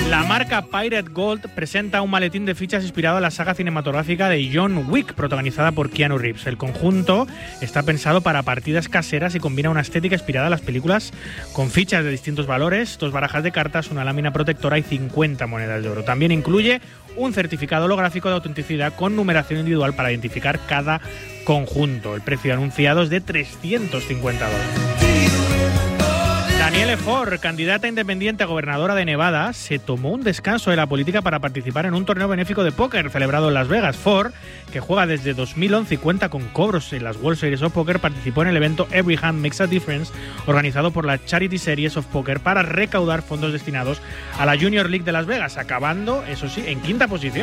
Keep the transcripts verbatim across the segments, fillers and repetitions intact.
La marca Pirate Gold presenta un maletín de fichas inspirado en la saga cinematográfica de John Wick, protagonizada por Keanu Reeves. El conjunto está pensado para partidas caseras y combina una estética inspirada en las películas con fichas de distintos valores, dos barajas de cartas, una lámina protectora y cincuenta monedas de oro. También incluye un certificado holográfico de autenticidad con numeración individual para identificar cada conjunto. El precio anunciado es de trescientos cincuenta dólares. Danielle Ford, candidata independiente a gobernadora de Nevada, se tomó un descanso de la política para participar en un torneo benéfico de póker celebrado en Las Vegas. Ford, que juega desde dos mil once y cuenta con cobros en las World Series of Poker, participó en el evento Every Hand Makes a Difference, organizado por la Charity Series of Poker para recaudar fondos destinados a la Junior League de Las Vegas, acabando, eso sí, en quinta posición.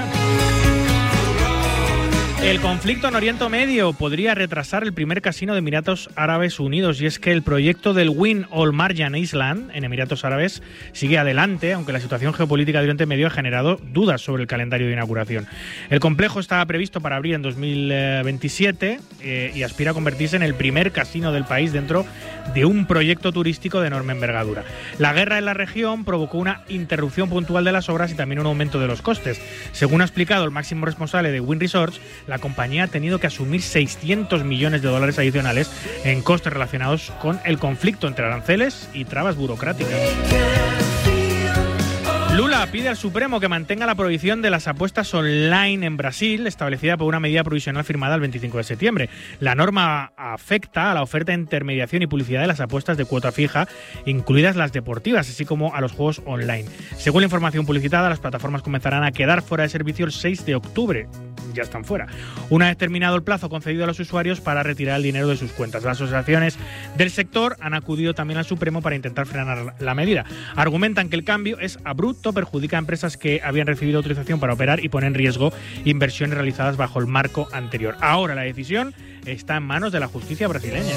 El conflicto en Oriente Medio podría retrasar el primer casino de Emiratos Árabes Unidos, y es que el proyecto del Win Al Marjan Island en Emiratos Árabes sigue adelante, aunque la situación geopolítica de Oriente Medio ha generado dudas sobre el calendario de inauguración. El complejo estaba previsto para abrir en dos mil veintisiete eh, y aspira a convertirse en el primer casino del país dentro de un proyecto turístico de enorme envergadura. La guerra en la región provocó una interrupción puntual de las obras y también un aumento de los costes. Según ha explicado el máximo responsable de Wynn Resorts, la compañía ha tenido que asumir seiscientos millones de dólares adicionales en costes relacionados con el conflicto entre aranceles y trabas burocráticas. Lula pide al Supremo que mantenga la prohibición de las apuestas online en Brasil, establecida por una medida provisional firmada el veinticinco de septiembre. La norma afecta a la oferta de intermediación y publicidad de las apuestas de cuota fija, incluidas las deportivas, así como a los juegos online. Según la información publicitada, las plataformas comenzarán a quedar fuera de servicio el seis de octubre. Ya están fuera. Una vez terminado el plazo concedido a los usuarios para retirar el dinero de sus cuentas. Las asociaciones del sector han acudido también al Supremo para intentar frenar la medida. Argumentan que el cambio es abrupto, perjudica a empresas que habían recibido autorización para operar y pone en riesgo inversiones realizadas bajo el marco anterior. Ahora la decisión está en manos de la justicia brasileña.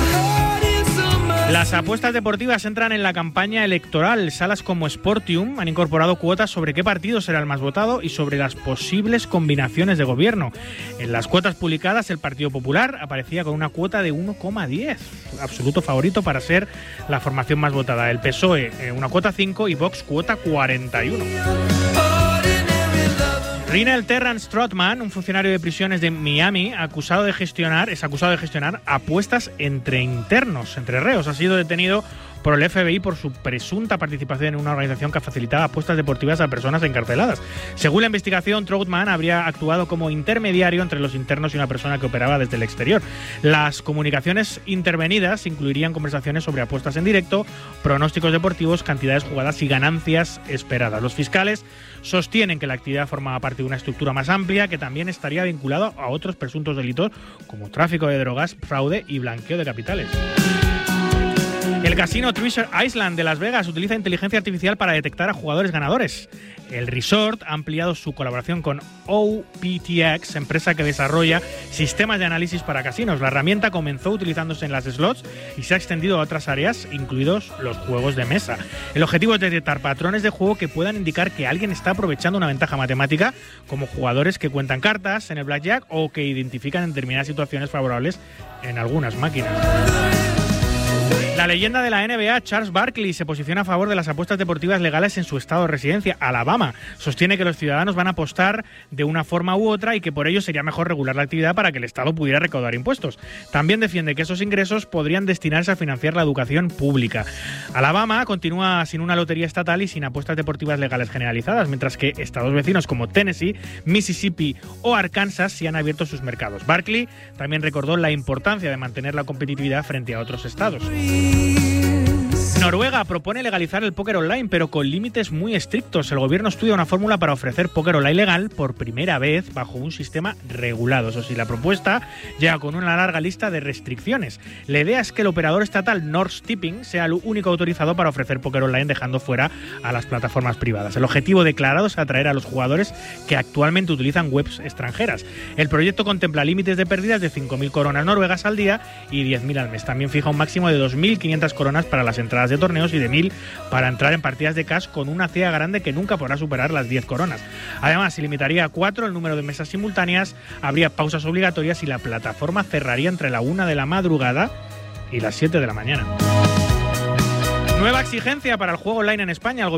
Las apuestas deportivas entran en la campaña electoral. Salas como Sportium han incorporado cuotas sobre qué partido será el más votado y sobre las posibles combinaciones de gobierno. En las cuotas publicadas, el Partido Popular aparecía con una cuota de uno coma diez, absoluto favorito para ser la formación más votada. El P S O E eh, una cuota cinco y Vox cuota cuarenta y uno. Rinel Terran Strothman, un funcionario de prisiones de Miami, acusado de gestionar, es acusado de gestionar apuestas entre internos, entre reos. Ha sido detenido por el F B I por su presunta participación en una organización que facilitaba apuestas deportivas a personas encarceladas. Según la investigación, Strothman habría actuado como intermediario entre los internos y una persona que operaba desde el exterior. Las comunicaciones intervenidas incluirían conversaciones sobre apuestas en directo, pronósticos deportivos, cantidades jugadas y ganancias esperadas. Los fiscales sostienen que la actividad formaba parte de una estructura más amplia que también estaría vinculada a otros presuntos delitos como tráfico de drogas, fraude y blanqueo de capitales. El casino Treasure Island de Las Vegas utiliza inteligencia artificial para detectar a jugadores ganadores. El resort ha ampliado su colaboración con O P T X, empresa que desarrolla sistemas de análisis para casinos. La herramienta comenzó utilizándose en las slots y se ha extendido a otras áreas, incluidos los juegos de mesa. El objetivo es detectar patrones de juego que puedan indicar que alguien está aprovechando una ventaja matemática, como jugadores que cuentan cartas en el blackjack o que identifican determinadas situaciones favorables en algunas máquinas. La leyenda de la N B A, Charles Barkley, se posiciona a favor de las apuestas deportivas legales en su estado de residencia, Alabama. Sostiene que los ciudadanos van a apostar de una forma u otra y que por ello sería mejor regular la actividad para que el Estado pudiera recaudar impuestos. También defiende que esos ingresos podrían destinarse a financiar la educación pública. Alabama continúa sin una lotería estatal y sin apuestas deportivas legales generalizadas, mientras que estados vecinos como Tennessee, Mississippi o Arkansas sí han abierto sus mercados. Barkley también recordó la importancia de mantener la competitividad frente a otros estados. Noruega propone legalizar el póker online, pero con límites muy estrictos. El gobierno estudia una fórmula para ofrecer póker online legal por primera vez bajo un sistema regulado. Eso sí, la propuesta llega con una larga lista de restricciones. La idea es que el operador estatal Norsk Tipping sea el único autorizado para ofrecer póker online, dejando fuera a las plataformas privadas. El objetivo declarado es atraer a los jugadores que actualmente utilizan webs extranjeras. El proyecto contempla límites de pérdidas de cinco mil coronas noruegas al día y diez mil al mes. También fija un máximo de dos mil quinientas coronas para las entradas de torneos y de mil para entrar en partidas de cash, con una ciega grande que nunca podrá superar las diez coronas. Además, se limitaría a cuatro el número de mesas simultáneas, habría pausas obligatorias y la plataforma cerraría entre la una de la madrugada y las siete de la mañana. Nueva exigencia para el juego online en España. El